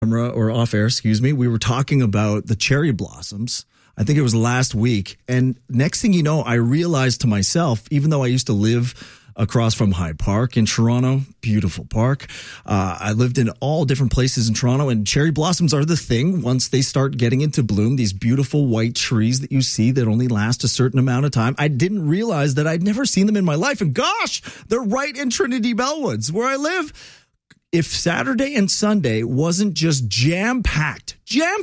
off air, we were talking about the cherry blossoms. I think it was last week. And next thing you know, I realized to myself, even though I used to live across from Hyde Park in Toronto, beautiful park, I lived in all different places in Toronto, and cherry blossoms are the thing once they start getting into bloom, these beautiful white trees that you see that only last a certain amount of time. I didn't realize that I'd never seen them in my life. And gosh, they're right in Trinity Bellwoods where I live. If Saturday and Sunday wasn't just jam-packed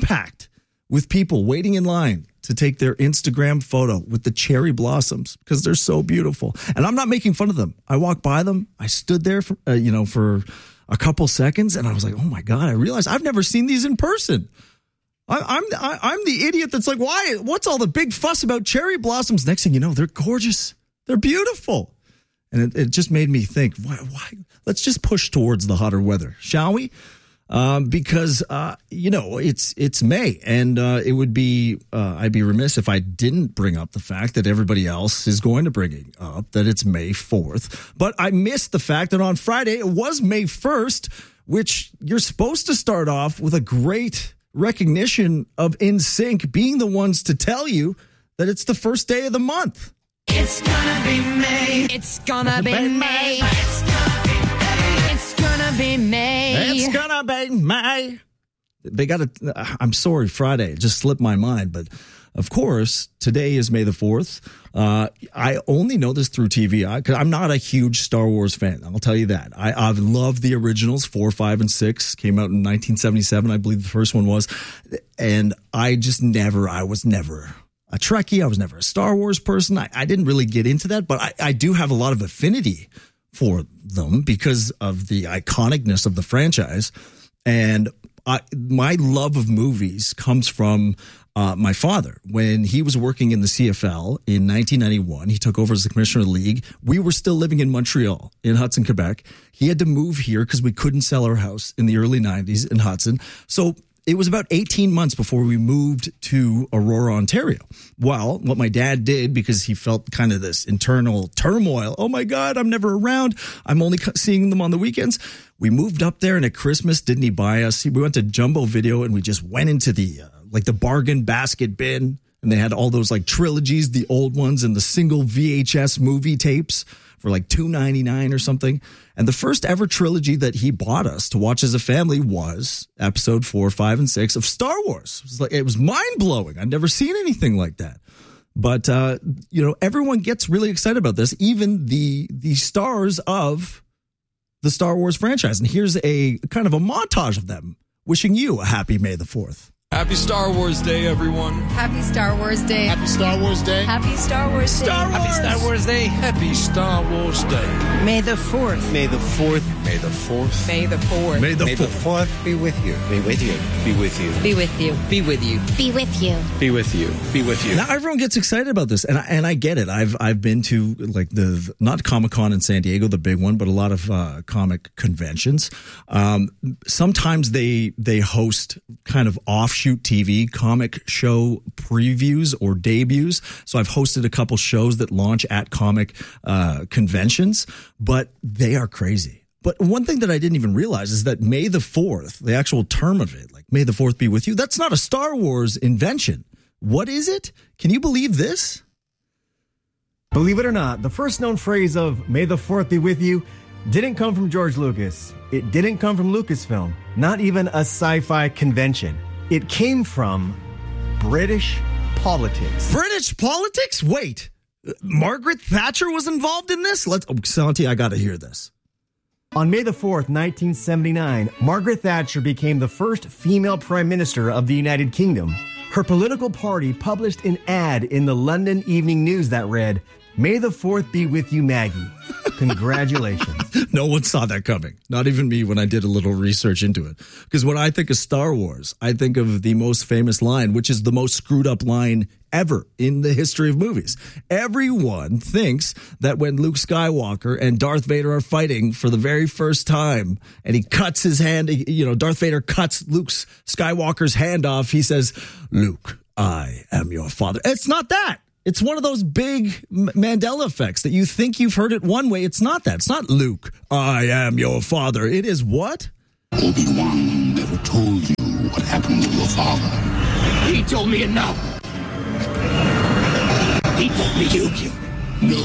with people waiting in line to take their Instagram photo with the cherry blossoms because they're so beautiful. And I'm not making fun of them. I walked by them. I stood there for a couple seconds, and I was like, oh my God, I realized I've never seen these in person. I'm the idiot that's like, why? What's all the big fuss about cherry blossoms? Next thing you know, they're gorgeous. They're beautiful. And it just made me think, why? Let's just push towards the hotter weather, shall we? Because it's May, and it would be I'd be remiss if I didn't bring up the fact that everybody else is going to bring up that it's May 4th. But I missed the fact that on Friday it was May 1st, which you're supposed to start off with a great recognition of NSYNC being the ones to tell you that it's the first day of the month. It's gonna be May. It's gonna be May. It's gonna be May. It's gonna be May. It's gonna be May. They got it. I'm sorry, Friday. It just slipped my mind. But of course, today is May the 4th. I only know this through TV because I'm not a huge Star Wars fan. I'll tell you that. I've loved the originals, 4, 5, and 6. Came out in 1977, I believe the first one was. And I was never a Trekkie. I was never a Star Wars person. I didn't really get into that, but I do have a lot of affinity for them because of the iconicness of the franchise. And my love of movies comes from my father. When he was working in the CFL in 1991, he took over as the commissioner of the league. We were still living in Montreal, in Hudson, Quebec. He had to move here because we couldn't sell our house in the early 90s in Hudson. So it was about 18 months before we moved to Aurora, Ontario. Well, what my dad did, because he felt kind of this internal turmoil, oh my God, I'm never around, I'm only seeing them on the weekends. We moved up there, and at Christmas, didn't he buy us? We went to Jumbo Video, and we just went into the bargain basket bin, and they had all those like trilogies, the old ones, and the single VHS movie tapes for like $2.99 or something. And the first ever trilogy that he bought us to watch as a family was episode 4, 5, and 6 of Star Wars. It was mind-blowing. I'd never seen anything like that. But, everyone gets really excited about this, even the stars of the Star Wars franchise. And here's a kind of a montage of them wishing you a happy May the 4th. Happy Star Wars Day, everyone. Happy Star Wars Day. Happy Star Wars Day. Happy Star Wars Day. Happy Star Wars Day. Happy Star Wars Day. May the 4th. May the 4th. May the 4th. May the 4th. May the 4th be with you. Be with you. Be with you. Be with you. Be with you. Be with you. Be with you. Be with you. Now everyone gets excited about this, and I get it. I've been to like the not Comic-Con in San Diego, the big one, but a lot of comic conventions. Sometimes they host kind of offshoot TV comic show previews or debuts. So I've hosted a couple shows that launch at comic conventions, but they are crazy. But one thing that I didn't even realize is that May the 4th, the actual term of it, like May the 4th be with you, that's not a Star Wars invention. What is it? Can you believe this? Believe it or not, the first known phrase of May the 4th be with you didn't come from George Lucas. It didn't come from Lucasfilm, not even a sci-fi convention. It came from British politics. British politics? Wait, Margaret Thatcher was involved in this? Santi, I got to hear this. On May the 4th, 1979, Margaret Thatcher became the first female prime minister of the United Kingdom. Her political party published an ad in the London Evening News that read, "May the 4th be with you, Maggie. Congratulations." No one saw that coming. Not even me when I did a little research into it. Because when I think of Star Wars, I think of the most famous line, which is the most screwed up line ever in the history of movies. Everyone thinks that when Luke Skywalker and Darth Vader are fighting for the very first time, and he cuts his hand, Darth Vader cuts Luke Skywalker's hand off, he says, "Luke, I am your father." It's not that. It's one of those big Mandela effects that you think you've heard it one way. It's not that. It's not Luke, I am your father. It is what? Obi-Wan never told you what happened to your father. He told me enough. He told me you killed him. No,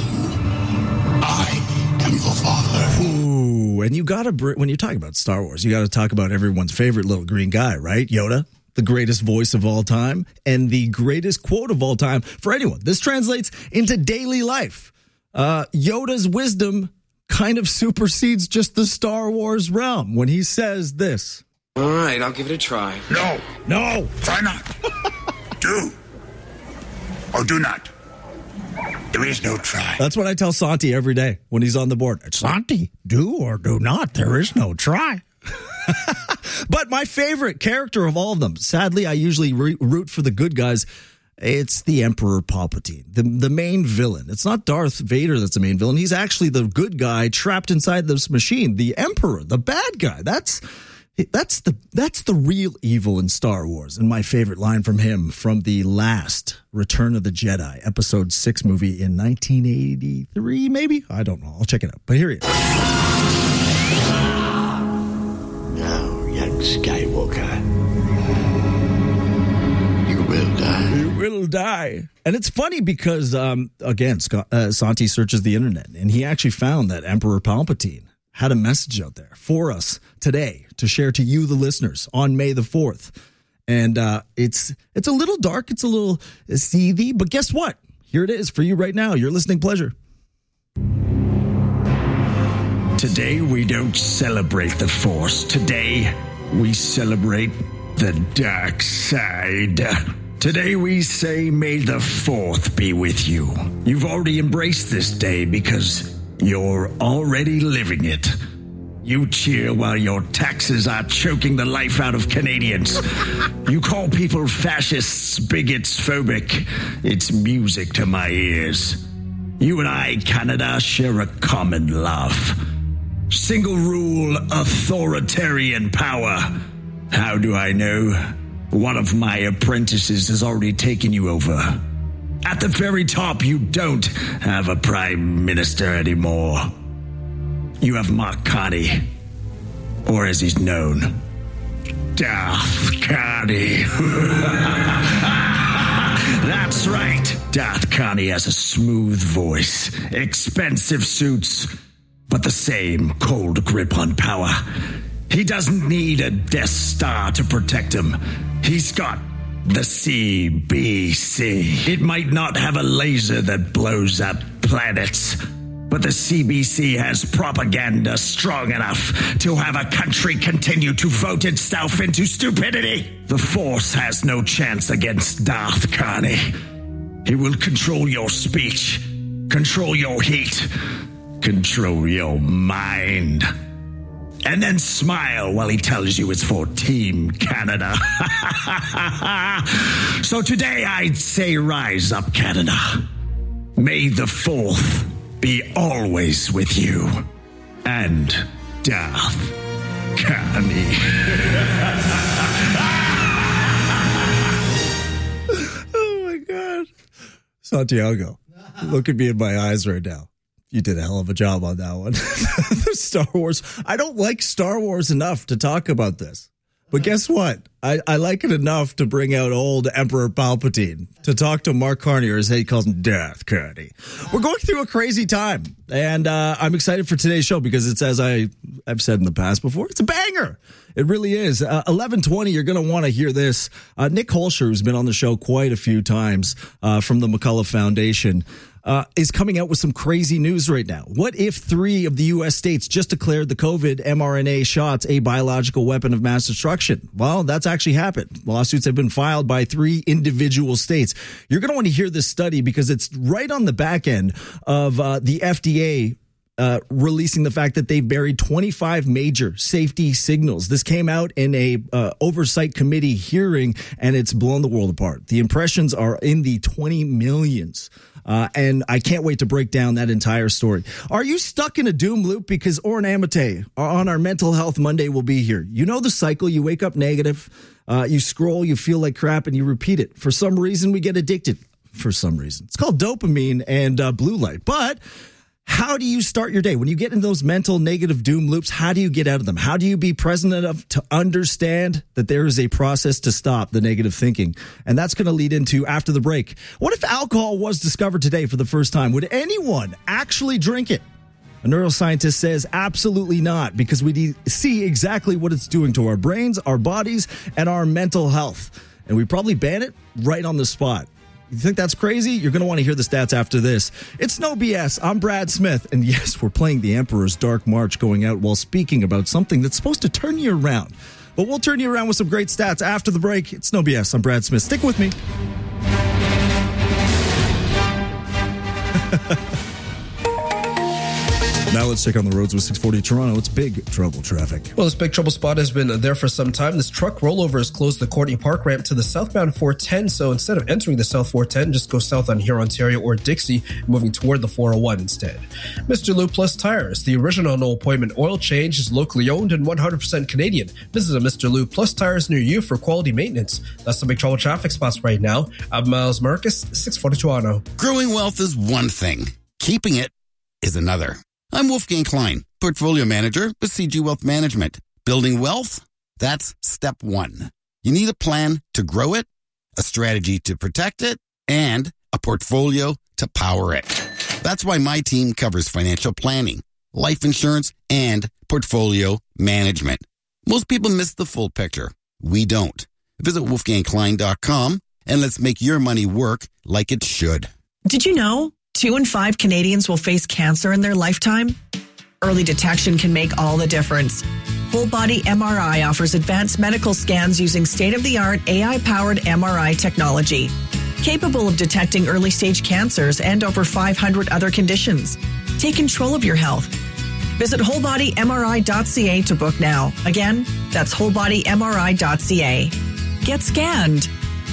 I am your father. Ooh, and you gotta, when you talk about Star Wars, you gotta talk about everyone's favorite little green guy, right? Yoda, the greatest voice of all time and the greatest quote of all time for anyone. This translates into daily life. Yoda's wisdom kind of supersedes just the Star Wars realm when he says this. All right, I'll give it a try. No, try not. Do or do not. There is no try. That's what I tell Santi every day when he's on the board. Santi, do or do not. There is no try. But my favorite character of all of them, sadly, I usually root for the good guys. It's the Emperor Palpatine, the main villain. It's not Darth Vader that's the main villain. He's actually the good guy trapped inside this machine. The Emperor, the bad guy. That's the real evil in Star Wars. And my favorite line from him from the last Return of the Jedi, Episode 6 movie in 1983, maybe? I don't know. I'll check it out. But here he is. Now, young Skywalker, you will die. You will die. And it's funny because, again, Santi searches the internet, and he actually found that Emperor Palpatine had a message out there for us today to share to you, the listeners, on May the 4th. And it's a little dark. It's a little seethy. But guess what? Here it is for you right now. Your listening pleasure. Today, we don't celebrate the Force. Today, we celebrate the dark side. Today, we say, may the 4th be with you. You've already embraced this day because you're already living it. You cheer while your taxes are choking the life out of Canadians. You call people fascists, bigots, phobic. It's music to my ears. You and I, Canada, share a common love. Single rule, authoritarian power. How do I know? One of my apprentices has already taken you over. At the very top, you don't have a prime minister anymore. You have Mark Carney, or as he's known, Darth Carney. That's right. Darth Carney has a smooth voice, expensive suits, but the same cold grip on power. He doesn't need a Death Star to protect him. He's got the CBC. It might not have a laser that blows up planets, but the CBC has propaganda strong enough to have a country continue to vote itself into stupidity. The Force has no chance against Darth Carney. He will control your speech, control your heat, control your mind. And then smile while he tells you it's for Team Canada. So today I'd say rise up, Canada. May the 4th be always with you. And Darth Carney. Oh my God. Santiago, look at me in my eyes right now. You did a hell of a job on that one. Star Wars. I don't like Star Wars enough to talk about this. But guess what? I like it enough to bring out old Emperor Palpatine to talk to Mark Carney, or as he calls him, Darth Carney. We're going through a crazy time, and I'm excited for today's show because it's, as I've said in the past before, it's a banger. It really is. 11:20, you're going to want to hear this. Nick Holscher, who's been on the show quite a few times from the McCullough Foundation, is coming out with some crazy news right now. What if 3 of the U.S. states just declared the COVID mRNA shots a biological weapon of mass destruction? Well, that's actually happened. Lawsuits have been filed by 3 individual states. You're going to want to hear this study because it's right on the back end of the FDA releasing the fact that they've buried 25 major safety signals. This came out in a oversight committee hearing, and it's blown the world apart. The impressions are in the 20 millions. And I can't wait to break down that entire story. Are you stuck in a doom loop? Because Oren Amate on our Mental Health Monday will be here. You know the cycle. You wake up negative, you scroll, you feel like crap, and you repeat it. For some reason, we get addicted. For some reason. It's called dopamine and blue light. But How do you start your day? When you get into those mental negative doom loops, how do you get out of them? How do you be present enough to understand that there is a process to stop the negative thinking? And that's going to lead into after the break. What if alcohol was discovered today for the first time? Would anyone actually drink it? A neuroscientist says absolutely not, because we see exactly what it's doing to our brains, our bodies, and our mental health. And we probably ban it right on the spot. You think that's crazy? You're going to want to hear the stats after this. It's No BS. I'm Brad Smith. And yes, we're playing The Emperor's Dark March going out while speaking about something that's supposed to turn you around. But we'll turn you around with some great stats after the break. It's No BS. I'm Brad Smith. Stick with me. Now let's check on the roads with 640 Toronto. It's big trouble traffic. Well, this big trouble spot has been there for some time. This truck rollover has closed the Courtney Park ramp to the southbound 410. So instead of entering the South 410, just go south on Huron, Ontario or Dixie, moving toward the 401 instead. Mr. Lou Plus Tires. The original no appointment oil change is locally owned and 100% Canadian. Visit a Mr. Lou Plus Tires near you for quality maintenance. That's the big trouble traffic spots right now. I'm Miles Marcus, 640 Toronto. Growing wealth is one thing. Keeping it is another. I'm Wolfgang Klein, Portfolio Manager with CG Wealth Management. Building wealth? That's step one. You need a plan to grow it, a strategy to protect it, and a portfolio to power it. That's why my team covers financial planning, life insurance, and portfolio management. Most people miss the full picture. We don't. Visit wolfgangklein.com and let's make your money work like it should. Did you know 2 in 5 Canadians will face cancer in their lifetime? Early detection can make all the difference. Whole Body MRI offers advanced medical scans using state-of-the-art AI-powered MRI technology, capable of detecting early-stage cancers and over 500 other conditions. Take control of your health. Visit wholebodymri.ca to book now. Again, that's wholebodymri.ca. Get scanned.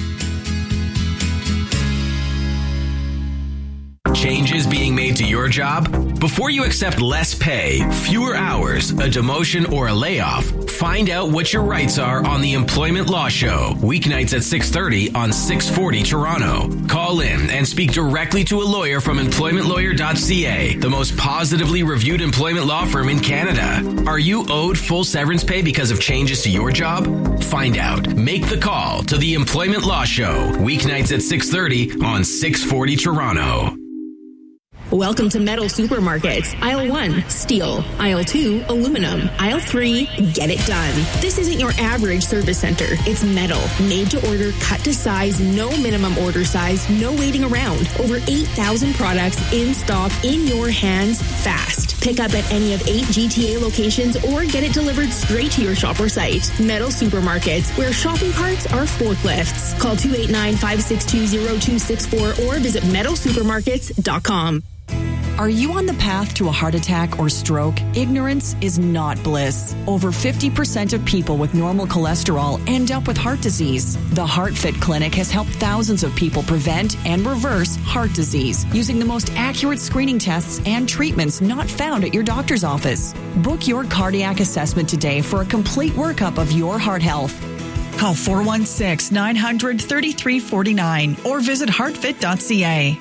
Changes being made to your job? Before you accept less pay, fewer hours, a demotion, or a layoff, find out what your rights are on the Employment Law Show, weeknights at 6:30 on 640 Toronto. Call in and speak directly to a lawyer from employmentlawyer.ca, the most positively reviewed employment law firm in Canada. Are you owed full severance pay because of changes to your job? Find out. Make the call to the Employment Law Show, weeknights at 6:30 on 640 Toronto. Welcome to Metal Supermarkets. Aisle 1, steel. Aisle 2, aluminum. Aisle 3, get it done. This isn't your average service center. It's metal, made to order, cut to size, no minimum order size, no waiting around. Over 8,000 products in stock, in your hands, fast. Pick up at any of 8 GTA locations or get it delivered straight to your shop or site. Metal Supermarkets, where shopping carts are forklifts. Call 289-562-0264 or visit metalsupermarkets.com. Are you on the path to a heart attack or stroke? Ignorance is not bliss. Over 50% of people with normal cholesterol end up with heart disease. The HeartFit Clinic has helped thousands of people prevent and reverse heart disease using the most accurate screening tests and treatments not found at your doctor's office. Book your cardiac assessment today for a complete workup of your heart health. Call 416-900-3349 or visit heartfit.ca.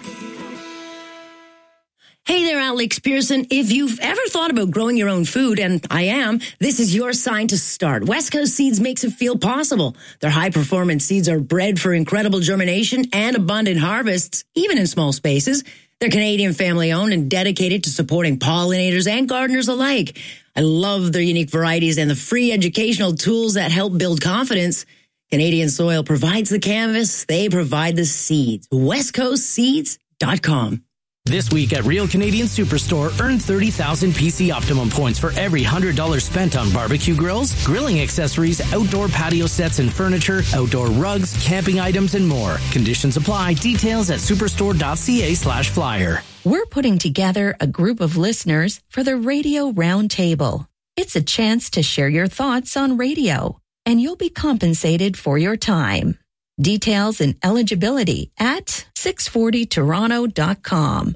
Hey there, Alex Pearson. If you've ever thought about growing your own food, and I am, this is your sign to start. West Coast Seeds makes it feel possible. Their high-performance seeds are bred for incredible germination and abundant harvests, even in small spaces. They're Canadian family-owned and dedicated to supporting pollinators and gardeners alike. I love their unique varieties and the free educational tools that help build confidence. Canadian Soil provides the canvas. They provide the seeds. westcoastseeds.com. This week at Real Canadian Superstore, earn 30,000 PC Optimum points for every $100 spent on barbecue grills, grilling accessories, outdoor patio sets and furniture, outdoor rugs, camping items, and more. Conditions apply. Details at superstore.ca/flyer. We're putting together a group of listeners for the Radio Roundtable. It's a chance to share your thoughts on radio, and you'll be compensated for your time. Details and eligibility at 640toronto.com.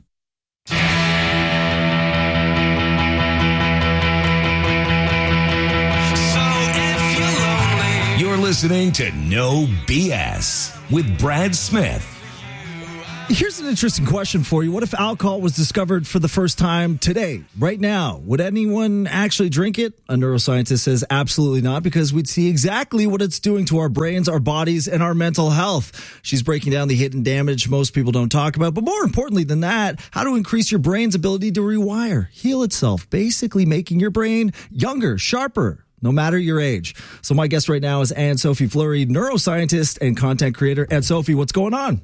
You're listening to No BS with Brad Smith. Here's an interesting question for you. What if alcohol was discovered for the first time today, right now? Would anyone actually drink it? A neuroscientist says absolutely not, because we'd see exactly what it's doing to our brains, our bodies, and our mental health. She's breaking down the hidden damage most people don't talk about. But more importantly than that, how to increase your brain's ability to rewire, heal itself, basically making your brain younger, sharper, no matter your age. So my guest right now is Anne-Sophie Fleury, neuroscientist and content creator. Anne-Sophie, what's going on?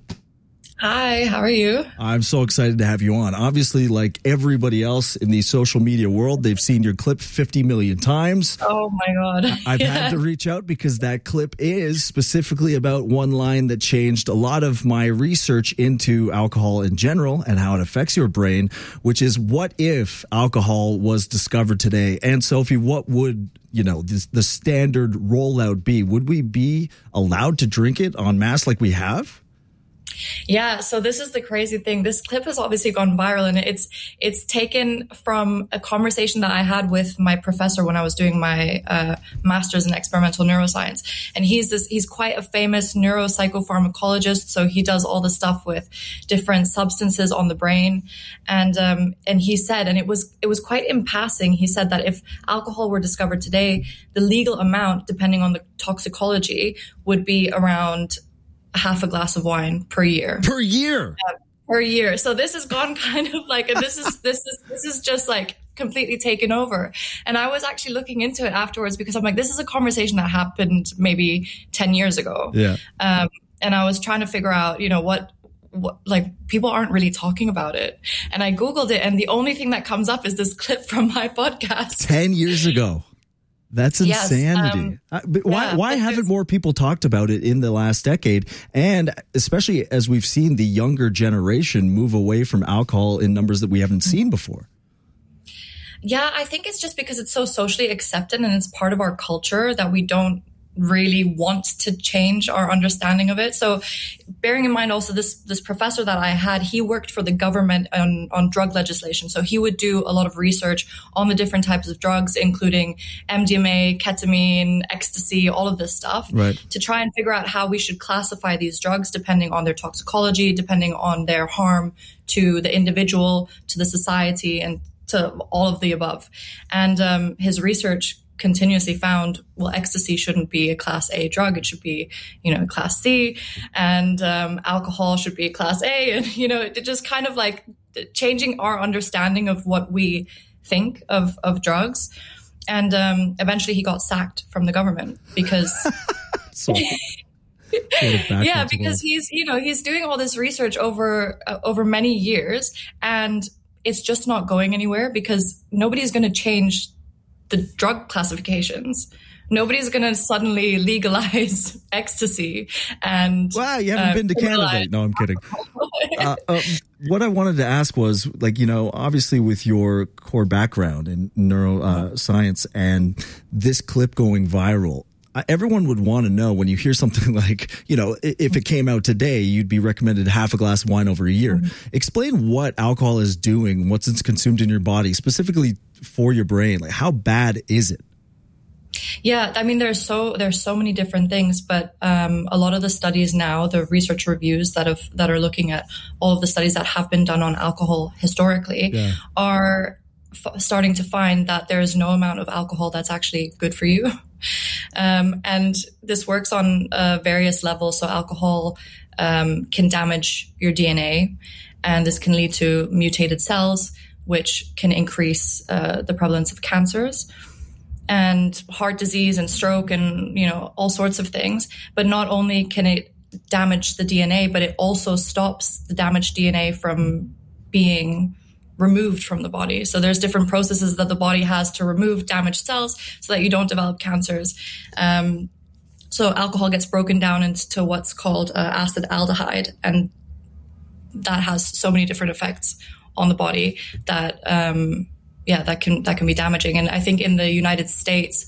Hi, how are you? I'm so excited to have you on. Obviously, like everybody else in the social media world, they've seen your clip 50 million times. Oh my God. I've had to reach out because that clip is specifically about one line that changed a lot of my research into alcohol in general and how it affects your brain, which is, what if alcohol was discovered today? And Sophie, what would the standard rollout be? Would we be allowed to drink it en masse like we have? Yeah, so this is the crazy thing. This clip has obviously gone viral, and it's taken from a conversation that I had with my professor when I was doing my master's in experimental neuroscience. And he's quite a famous neuropsychopharmacologist, so he does all the stuff with different substances on the brain. And he said, and it was quite in passing, he said that if alcohol were discovered today, the legal amount, depending on the toxicology, would be around half a glass of wine per year. Per year. Per year. So this has gone kind of like, and this is just like completely taken over. And I was actually looking into it afterwards because I'm like, this is a conversation that happened maybe 10 years ago. Yeah. And I was trying to figure out, what like people aren't really talking about it. And I Googled it, and the only thing that comes up is this clip from my podcast. 10 years ago. That's insanity. Yes, but why haven't more people talked about it in the last decade? And especially as we've seen the younger generation move away from alcohol in numbers that we haven't seen before. Yeah, I think it's just because it's so socially accepted and it's part of our culture that we don't really want to change our understanding of it. So bearing in mind also this professor that I had, he worked for the government on drug legislation. So he would do a lot of research on the different types of drugs, including MDMA, ketamine, ecstasy, all of this stuff, right, to try and figure out how we should classify these drugs depending on their toxicology, depending on their harm to the individual, to the society, and to all of the above. And his research continuously found, well, ecstasy shouldn't be a class A drug. It should be, class C, and alcohol should be a class A. And, it just kind of like changing our understanding of what we think of drugs. And eventually he got sacked from the government because... Yeah, because he's doing all this research over many years, and it's just not going anywhere because nobody's going to change the drug classifications. Nobody's going to suddenly legalize ecstasy and... Wow, you haven't been to Canada. No, I'm kidding. What I wanted to ask was, obviously with your core background in neuroscience and this clip going viral, everyone would want to know, when you hear something like, if it came out today, you'd be recommended half a glass of wine over a year. Mm-hmm. Explain what alcohol is doing, once it's consumed in your body, specifically for your brain. Like, how bad is it? Yeah, I mean, there's so many different things, but a lot of the studies now, the research reviews that are looking at all of the studies that have been done on alcohol historically are starting to find that there is no amount of alcohol that's actually good for you. And this works on various levels. So alcohol can damage your DNA, and this can lead to mutated cells, which can increase the prevalence of cancers and heart disease and stroke and, all sorts of things. But not only can it damage the DNA, but it also stops the damaged DNA from being removed from the body. So there's different processes that the body has to remove damaged cells so that you don't develop cancers. So alcohol gets broken down into what's called acetaldehyde, and that has so many different effects on the body that that can be damaging. And I think in the United States,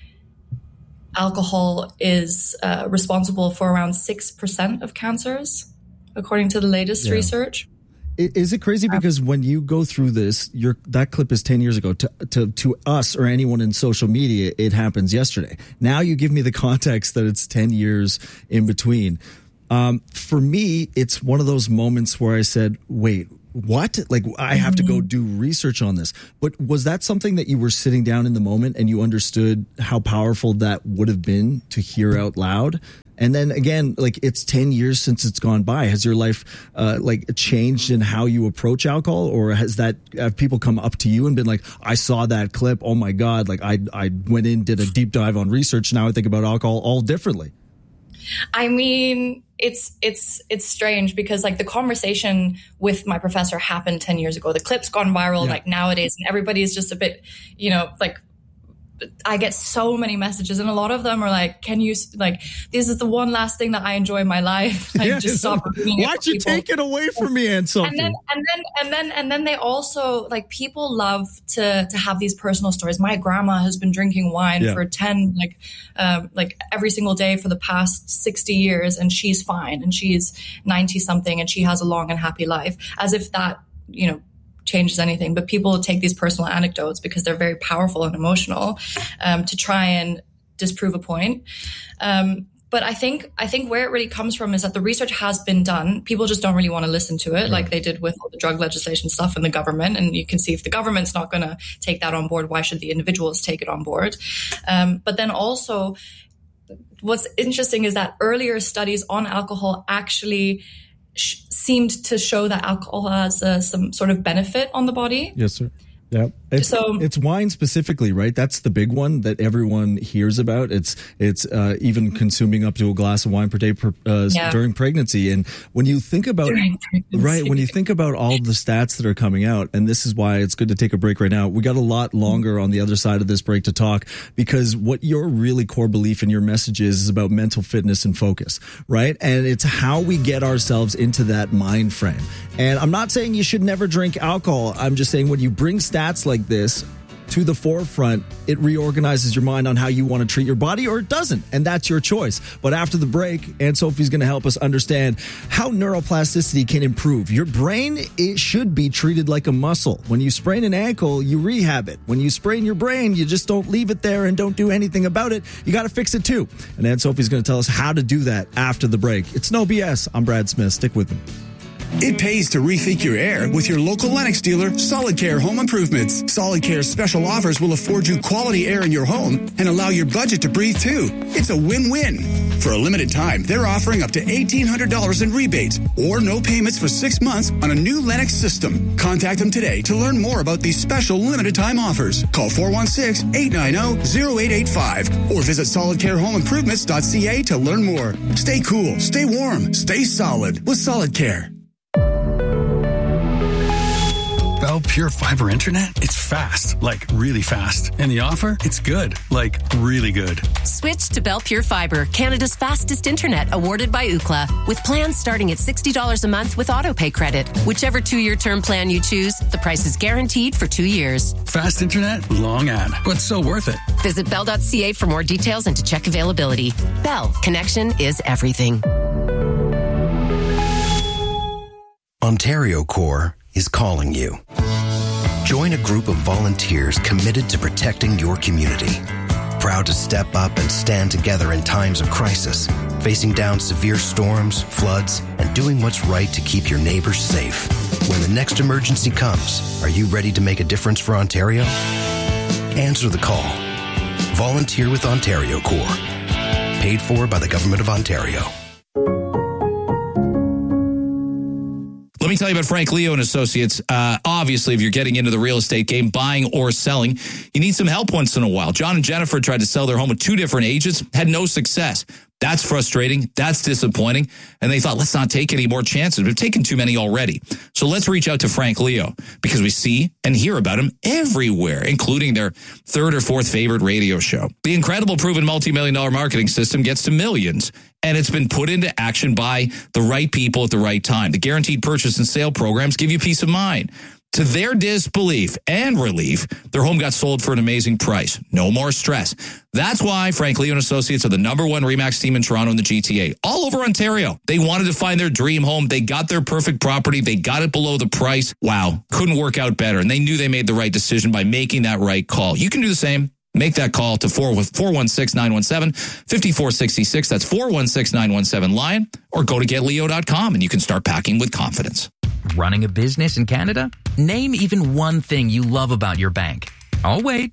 alcohol is responsible for around 6% of cancers, according to the latest research. Is it crazy because when you go through this, that clip is 10 years ago. To us or anyone in social media, it happens yesterday. Now you give me the context that it's 10 years in between. For me, it's one of those moments where I said, wait, what? Like, I have to go do research on this. But was that something that you were sitting down in the moment and you understood how powerful that would have been to hear out loud? And then again, like, it's 10 years since it's gone by. Has your life changed in how you approach alcohol, or have people come up to you and been like, I saw that clip, oh my God, like I went in, did a deep dive on research, now I think about alcohol all differently? I mean, it's strange because like the conversation with my professor happened 10 years ago. The clip's gone viral like nowadays, and everybody is just a bit, like, I get so many messages, and a lot of them are like, can you, like, this is the one last thing that I enjoy in my life. Like, just stop repeating it. Why'd you take it away from me, Aunt Sophie? And then they also, like, people love to have these personal stories. My grandma has been drinking wine for 10, like every single day for the past 60 years, and she's fine, and she's 90 something, and she has a long and happy life, as if that, changes anything. But people take these personal anecdotes because they're very powerful and emotional to try and disprove a point. But I think where it really comes from is that the research has been done. People just don't really want to listen to it, like they did with all the drug legislation stuff in the government. And you can see if the government's not going to take that on board, why should the individuals take it on board? But then also, what's interesting is that earlier studies on alcohol actually seemed to show that alcohol has some sort of benefit on the body. Yes, sir. Yeah. It's wine specifically, right? That's the big one that everyone hears about. It's even consuming up to a glass of wine per day during pregnancy. And when you think about when you think about all the stats that are coming out, and this is why it's good to take a break right now. We got a lot longer on the other side of this break to talk, because what your really core belief in your message is about mental fitness and focus, right? And it's how we get ourselves into that mind frame. And I'm not saying you should never drink alcohol. I'm just saying when you bring stats like this to the forefront, it reorganizes your mind on how you want to treat your body, or it doesn't. And that's your choice. But after the break, Aunt Sophie's going to help us understand how neuroplasticity can improve. Your brain, it should be treated like a muscle. When you sprain an ankle, you rehab it. When you sprain your brain, you just don't leave it there and don't do anything about it. You got to fix it too. And Aunt Sophie's going to tell us how to do that after the break. It's No BS. I'm Brad Smith. Stick with me. It pays to rethink your air with your local Lennox dealer, Solid Care Home Improvements. Solid Care's special offers will afford you quality air in your home and allow your budget to breathe too. It's a win-win. For a limited time, they're offering up to $1,800 in rebates or no payments for 6 months on a new Lennox system. Contact them today to learn more about these special limited time offers. Call 416-890-0885 or visit solidcarehomeimprovements.ca to learn more. Stay cool, stay warm, stay solid with Solid Care. Bell Pure Fiber Internet? It's fast, like really fast. And the offer? It's good, like really good. Switch to Bell Pure Fiber, Canada's fastest internet, awarded by Ookla, with plans starting at $60 a month with autopay credit. Whichever 2-year term plan you choose, the price is guaranteed for 2 years. Fast internet, long ad, but so worth it. Visit bell.ca for more details and to check availability. Bell, connection is everything. Ontario Corps is calling you. Join a group of volunteers committed to protecting your community. Proud to step up and stand together in times of crisis, facing down severe storms, floods, and doing what's right to keep your neighbors safe. When the next emergency comes, are you ready to make a difference for Ontario? Answer the call. Volunteer with Ontario Corps. Paid for by the Government of Ontario. Let me tell you about Frank Leo and Associates. Obviously, if you're getting into the real estate game, buying or selling, you need some help once in a while. John and Jennifer tried to sell their home with 2 different agents, had no success. That's frustrating. That's disappointing. And they thought, let's not take any more chances. We've taken too many already. So let's reach out to Frank Leo, because we see and hear about him everywhere, including their 3rd or 4th favorite radio show. The incredible proven multi-million-dollar marketing system gets to millions, and it's been put into action by the right people at the right time. The guaranteed purchase and sale programs give you peace of mind. To their disbelief and relief, their home got sold for an amazing price. No more stress. That's why Frank Leo and Associates are the #1 RE/MAX team in Toronto and the GTA. All over Ontario. They wanted to find their dream home. They got their perfect property. They got it below the price. Wow. Couldn't work out better. And they knew they made the right decision by making that right call. You can do the same. Make that call to 416-917-5466. That's 416-917-LION, or go to getleo.com and you can start packing with confidence. Running a business in Canada? Name even one thing you love about your bank. I'll wait.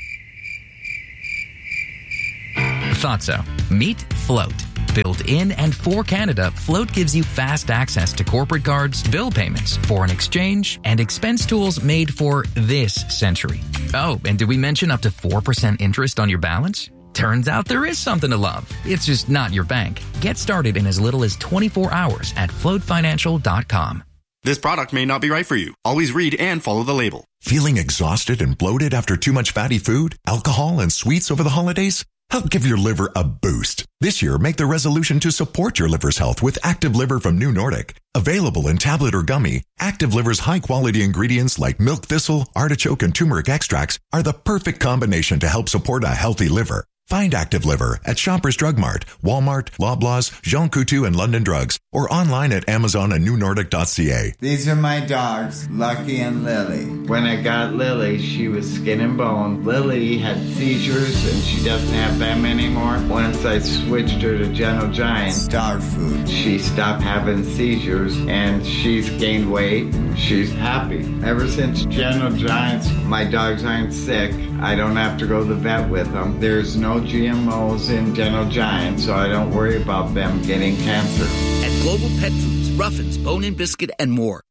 Thought so. Meet Float. Built in and for Canada, Float gives you fast access to corporate cards, bill payments, foreign exchange, and expense tools made for this century. Oh, and did we mention up to 4% interest on your balance? Turns out there is something to love. It's just not your bank. Get started in as little as 24 hours at floatfinancial.com. This product may not be right for you. Always read and follow the label. Feeling exhausted and bloated after too much fatty food, alcohol, and sweets over the holidays? Help give your liver a boost. This year, make the resolution to support your liver's health with Active Liver from New Nordic. Available in tablet or gummy, Active Liver's high-quality ingredients like milk thistle, artichoke, and turmeric extracts are the perfect combination to help support a healthy liver. Find Active Liver at Shoppers Drug Mart, Walmart, Loblaws, Jean Coutu, and London Drugs, or online at Amazon and newnordic.ca. These are my dogs, Lucky and Lily. When I got Lily, she was skin and bone. Lily had seizures, and she doesn't have them anymore. Once I switched her to Gentle Giant dog food, she stopped having seizures, and she's gained weight. She's happy. Ever since Gentle Giants, my dogs aren't sick. I don't have to go to the vet with them. There's no GMOs in Gentle Giant, so I don't worry about them getting cancer. At Global Pet Foods, Ruffins, Bone and Biscuit, and more,